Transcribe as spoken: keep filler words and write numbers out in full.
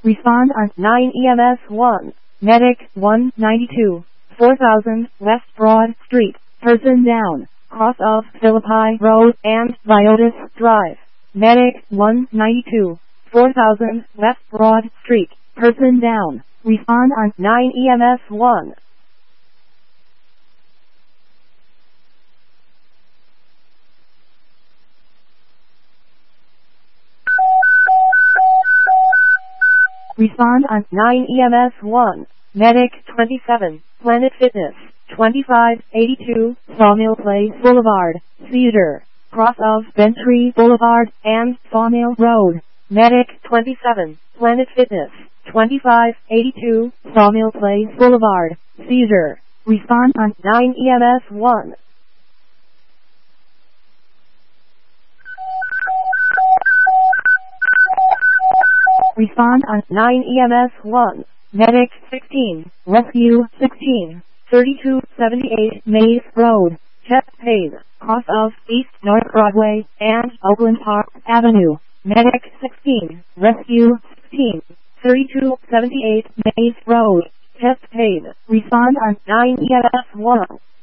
Respond on nine E M S one. Medic one ninety-two. four thousand West Broad Street. Person down. Cross of Philippi Road and Viotis Drive. Medic one ninety-two. four thousand West Broad Street. Person down. Respond on nine E M S one. Respond on nine E M S one. Medic twenty-seven. Planet Fitness. twenty-five eighty-two Sawmill Place Boulevard, Cedar. Cross of Bentry Boulevard and Sawmill Road. Medic twenty-seven. Planet Fitness. twenty-five eighty-two Sawmill Place Boulevard, Cedar. Respond on nine E M S one. Respond on nine E M S one. Medic sixteen. Rescue sixteen. thirty-two seventy-eight Maze Road, Chesapeake. Cross of East North Broadway and Oakland Park Avenue. Medic sixteen. Rescue sixteen. thirty-two seventy-eight Maze Road, Chesapeake. Respond on nine E M S one.